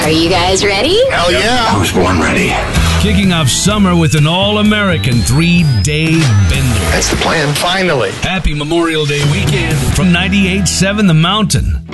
Are you guys ready? Hell yeah. I was born ready. Kicking off summer with an all-American 3-day bender. That's the plan. Finally. Happy Memorial Day weekend from 98.7 The Mountain.